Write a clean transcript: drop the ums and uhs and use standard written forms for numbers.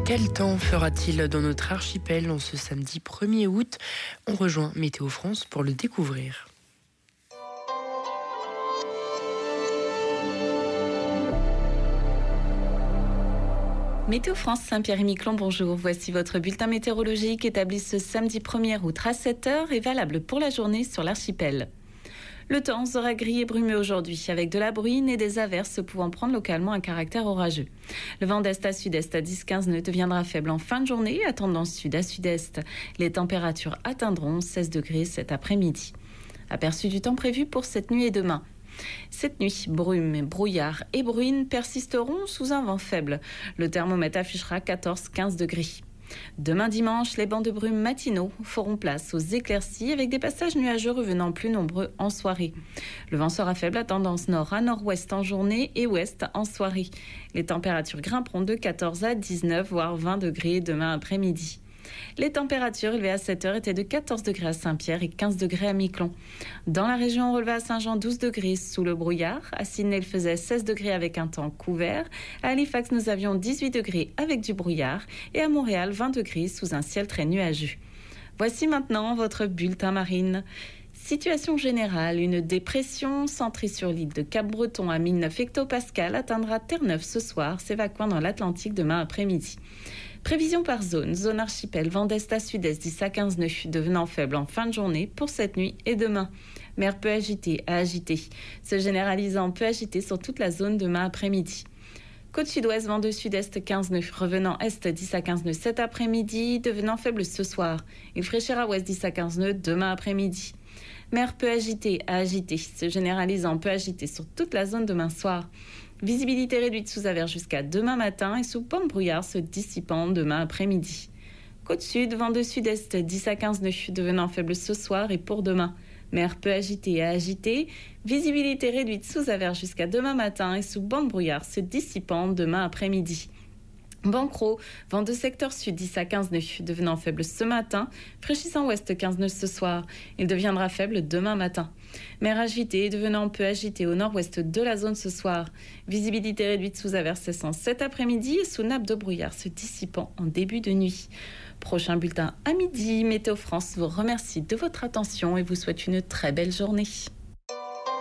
Quel temps fera-t-il dans notre archipel en ce samedi 1er août? On rejoint Météo France pour le découvrir. Météo France Saint-Pierre-et-Miquelon, bonjour. Voici votre bulletin météorologique établi ce samedi 1er août à 7h et valable pour la journée sur l'archipel. Le temps sera gris et brumeux aujourd'hui, avec de la bruine et des averses pouvant prendre localement un caractère orageux. Le vent d'est à sud-est à 10-15 nœuds deviendra faible en fin de journée, à tendance sud à sud-est. Les températures atteindront 16 degrés cet après-midi. Aperçu du temps prévu pour cette nuit et demain. Cette nuit, brume, brouillard et bruine persisteront sous un vent faible. Le thermomètre affichera 14-15 degrés. Demain dimanche, les bancs de brume matinaux feront place aux éclaircies avec des passages nuageux revenant plus nombreux en soirée. Le vent sera faible à tendance nord à nord-ouest en journée et ouest en soirée. Les températures grimperont de 14 à 19 voire 20 degrés demain après-midi. Les températures élevées à 7 heures étaient de 14 degrés à Saint-Pierre et 15 degrés à Miquelon. Dans la région, on relevait à Saint-Jean 12 degrés sous le brouillard. À Sydney, il faisait 16 degrés avec un temps couvert. À Halifax, nous avions 18 degrés avec du brouillard. Et à Montréal, 20 degrés sous un ciel très nuageux. Voici maintenant votre bulletin marine. Situation générale, une dépression centrée sur l'île de Cap-Breton à 1009 hectopascal atteindra Terre-Neuve ce soir, s'évacuant dans l'Atlantique demain après-midi. Prévision par zone, zone archipel, vent d'est à sud-est 10 à 15 nœuds, devenant faible en fin de journée pour cette nuit et demain. Mer peu agitée à agitée, se généralisant peu agitée sur toute la zone demain après-midi. Côte sud-ouest, vent de sud-est 15 nœuds, revenant est 10 à 15 nœuds cet après-midi, devenant faible ce soir. Il fraîchira ouest 10 à 15 nœuds demain après-midi. Mer peu agitée à agitée, se généralisant peu agitée sur toute la zone demain soir. Visibilité réduite sous averse jusqu'à demain matin et sous bande brouillard se dissipant demain après-midi. Côte sud, vent de sud-est 10 à 15 nœuds, devenant faible ce soir et pour demain. Mer peu agitée à agitée, visibilité réduite sous averse jusqu'à demain matin et sous bande brouillard se dissipant demain après-midi. Bancro, vent de secteur sud 10 à 15 nœuds, devenant faible ce matin, fraîchissant ouest 15 nœuds ce soir. Il deviendra faible demain matin. Mer agitée, devenant peu agitée au nord-ouest de la zone ce soir. Visibilité réduite sous averse cessant cet après-midi et sous nappe de brouillard se dissipant en début de nuit. Prochain bulletin à midi. Météo France vous remercie de votre attention et vous souhaite une très belle journée.